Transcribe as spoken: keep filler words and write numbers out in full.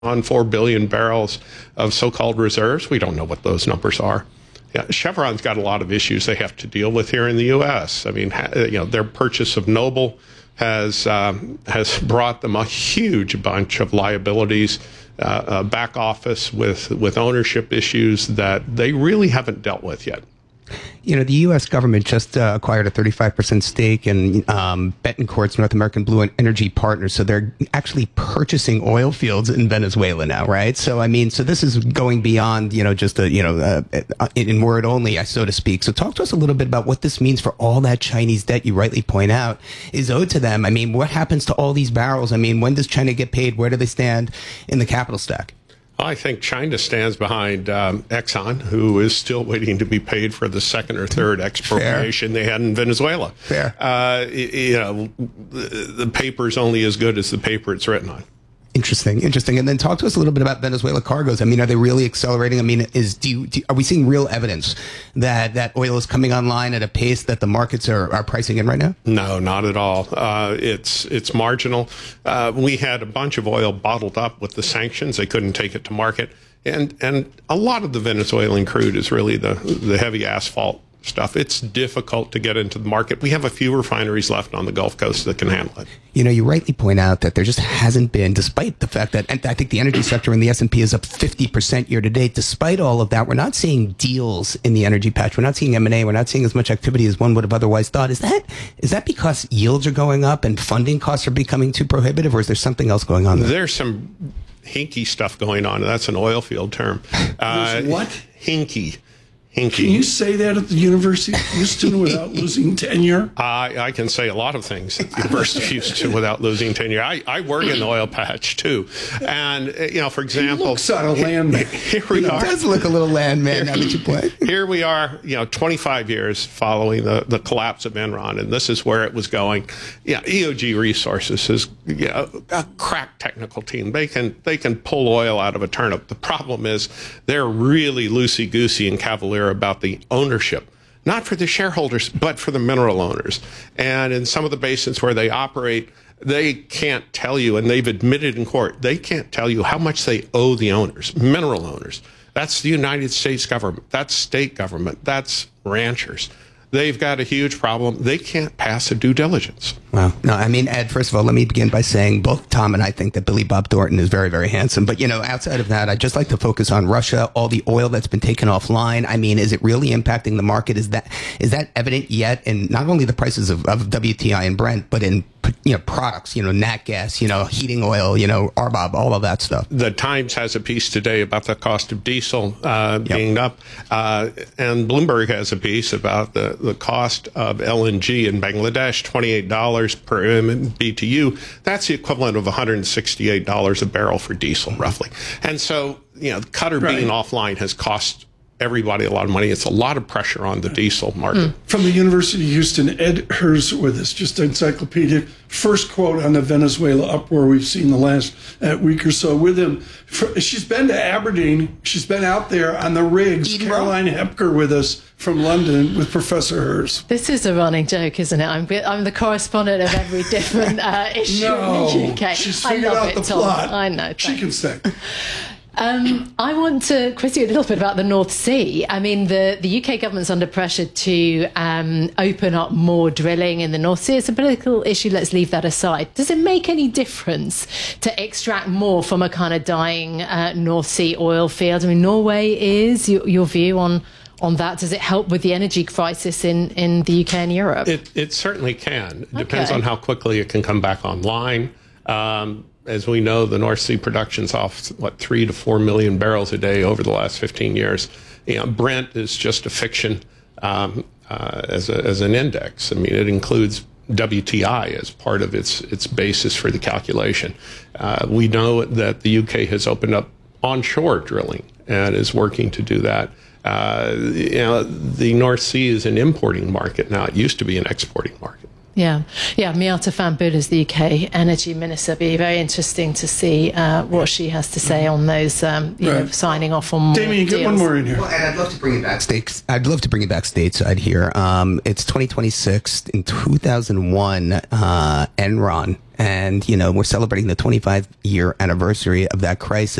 on four billion barrels of so-called reserves. We don't know what those numbers are. Yeah, Chevron's got a lot of issues they have to deal with here in the U S. I mean, you know, their purchase of Noble has um, has brought them a huge bunch of liabilities, uh, uh, back office with with ownership issues that they really haven't dealt with yet. You know, the U S government just uh, acquired a thirty-five percent stake in um, Betancourt's North American Blue Energy Partners. So they're actually purchasing oil fields in Venezuela now, right? So, I mean, so this is going beyond, you know, just a, you know, uh, in word only, so to speak. So talk to us a little bit about what this means for all that Chinese debt you rightly point out is owed to them. I mean, what happens to all these barrels? I mean, when does China get paid? Where do they stand in the capital stack? I think China stands behind um, Exxon, who is still waiting to be paid for the second or third expropriation Fair. they had in Venezuela. Fair. Uh, you know, the, the paper's only as good as the paper it's written on. Interesting, interesting. And then talk to us a little bit about Venezuela cargoes. I mean, are they really accelerating? I mean, is do, you, do are we seeing real evidence that that oil is coming online at a pace that the markets are, are pricing in right now? No, not at all. Uh, it's it's marginal. Uh, we had a bunch of oil bottled up with the sanctions. They couldn't take it to market, and and a lot of the Venezuelan crude is really the the heavy asphalt stuff. It's difficult to get into the market. We have a few refineries left on the Gulf Coast that can handle it. You know, you rightly point out that there just hasn't been, despite the fact that, and I think the energy sector in the S and P is up fifty percent year to date, despite all of that, we're not seeing deals in the energy patch. We're not seeing M and A. We're not seeing as much activity as one would have otherwise thought. Is that, is that because yields are going up and funding costs are becoming too prohibitive, or is there something else going on there? There's some hinky stuff going on. That's an oil field term. Uh, what? Hinky. Hinky. Can you say that at the University of Houston without losing tenure? I, I can say a lot of things at the University of Houston without losing tenure. I, I work in the oil patch, too. And, you know, for example... He looks out of landman. Here we are. It does look a little landman now that you play. Here we are, you know, twenty-five years following the, the collapse of Enron, and this is where it was going. Yeah, E O G Resources is you know, a crack technical team. They can, they can pull oil out of a turnip. The problem is they're really loosey-goosey and cavalier about the ownership, not for the shareholders, but for the mineral owners. And in some of the basins where they operate, they can't tell you, and they've admitted in court, they can't tell you how much they owe the owners, mineral owners. That's the United States government. That's state government. That's ranchers. They've got a huge problem. They can't pass a due diligence. Wow. No, I mean, Ed, first of all, let me begin by saying both Tom and I think that Billy Bob Thornton is very, very handsome. But, you know, outside of that, I'd just like to focus on Russia, all the oil that's been taken offline. I mean, is it really impacting the market? Is that is that evident yet in not only the prices of, of W T I and Brent, but in, you know, products, you know, nat gas, you know, heating oil, you know, R B O B, all of that stuff? The Times has a piece today about the cost of diesel uh, Yep. being up. Uh, and Bloomberg has a piece about the, the cost of L N G in Bangladesh, twenty-eight dollars per B T U. That's the equivalent of one hundred sixty-eight dollars a barrel for diesel, roughly. And so, you know, Qatar Right. being offline has cost everybody a lot of money. It's a lot of pressure on the diesel market. From the University of Houston, Ed Hers with us, just encyclopedic. First quote on the Venezuela uproar we've seen the last uh, week or so with him. For, she's been to Aberdeen. She's been out there on the rigs. Eden Caroline Hepker with us from London with Professor Hers. This is a running joke, isn't it? I'm, I'm the correspondent of every different uh, issue No, in the U K. she's I figured love out it, the Tom. plot. I know. She thanks. can stay. Um, I want to quiz you a little bit about the North Sea. I mean, the, the U K government's under pressure to um, open up more drilling in the North Sea. It's a political issue. Let's leave that aside. Does it make any difference to extract more from a kind of dying uh, North Sea oil field? I mean, Norway is your, your view on on that. Does it help with the energy crisis in, in the U K and Europe? It, it certainly can. It depends Okay. on how quickly it can come back online. Um, as we know, the North Sea production's off, what, three to four million barrels a day over the last fifteen years. You know, Brent is just a fiction um, uh, as, a, as an index. I mean, it includes W T I as part of its its basis for the calculation. Uh, we know that the U K has opened up onshore drilling and is working to do that. Uh, you know, the North Sea is an importing market now. It used to be an exporting market. Yeah, yeah. Miata Van Budd is the U K Energy Minister. Be very interesting to see uh, what she has to say on those, um, you know, Right. signing off on more Damien, get deals. one more in here. Well, and I'd love to bring it back stakes. I'd love to bring it back stateside here. Um, it's twenty twenty-six. In two thousand one, uh, Enron And, you know, we're celebrating the twenty-five year anniversary of that crisis.